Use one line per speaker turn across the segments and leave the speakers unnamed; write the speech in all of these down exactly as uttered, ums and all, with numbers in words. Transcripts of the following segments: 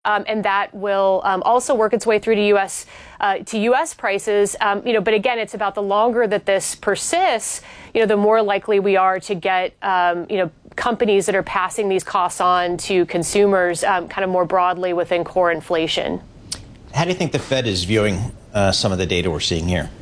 Um, and that will um, also work its way through to U S uh, to U S prices. Um, you know, but again, it's about the longer that this persists, you know, the more likely we are to get, um, you know, companies that are passing these costs on to consumers um, kind of more broadly within core inflation.
How do you think the Fed is viewing uh, some of the data we're seeing here?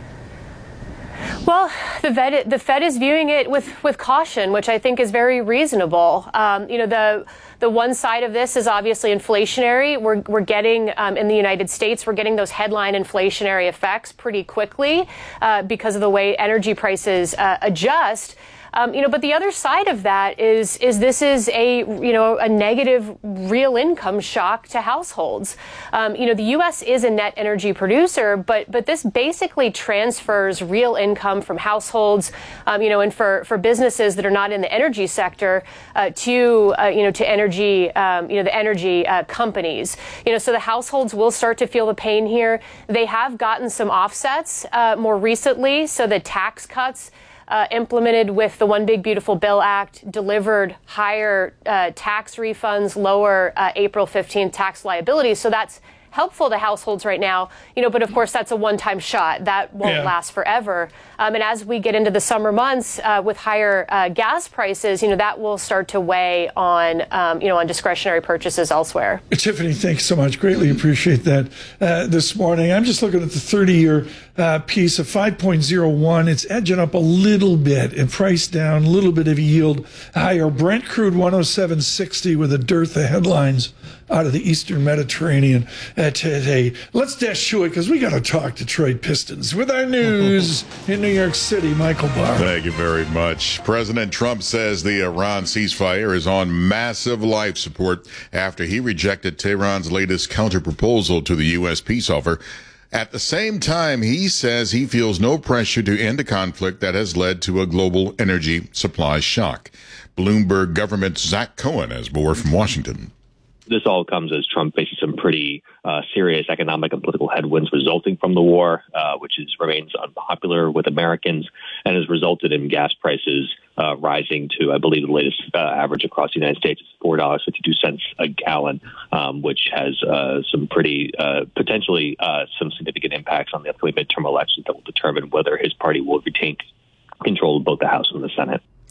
Well, the Fed, the Fed is viewing it with, with caution, which I think is very reasonable. Um, you know, the the one side of this is obviously inflationary. We're we're getting um, in the United States, we're getting those headline inflationary effects pretty quickly uh, because of the way energy prices uh, adjust. Um, you know, but the other side of that is is this is a, you know, a negative real income shock to households. Um, you know, the U S is a net energy producer, but but this basically transfers real income from households, um, you know, and for, for businesses that are not in the energy sector uh, to, uh, you know, to energy, um, you know, the energy uh, companies. You know, so the households will start to feel the pain here. They have gotten some offsets uh, more recently, so the tax cuts Uh, implemented with the One Big Beautiful Bill Act delivered higher uh, tax refunds, lower uh, April fifteenth tax liabilities. So that's helpful to households right now, you know, but of course that's a one-time shot. That won't yeah. last forever. Um, and as we get into the summer months uh, with higher uh, gas prices, you know, that will start to weigh on, um, you know, on discretionary purchases elsewhere.
Tiffany, thanks so much. Greatly appreciate that uh, this morning. I'm just looking at the thirty-year uh, piece of five point oh one. It's edging up a little bit and price down, a little bit of yield higher. Brent crude one oh seven sixty with a dearth of headlines out of the Eastern Mediterranean uh, today. Let's dash to it because we got to talk Detroit Pistons with our news in New York City. Michael Barr.
Thank you very much. President Trump says the Iran ceasefire is on massive life support after he rejected Tehran's latest counterproposal to the U S peace offer. At the same time, he says he feels no pressure to end a conflict that has led to a global energy supply shock. Bloomberg government Zach Cohen has more from Washington.
This all comes as Trump faces some pretty uh, serious economic and political headwinds resulting from the war, uh, which is, remains unpopular with Americans and has resulted in gas prices uh, rising to, I believe, the latest uh, average across the United States is four dollars and fifty-two cents a gallon, um, which has uh, some pretty uh, potentially uh, some significant impacts on the upcoming midterm elections that will determine whether his party will retain control of both the House and the Senate.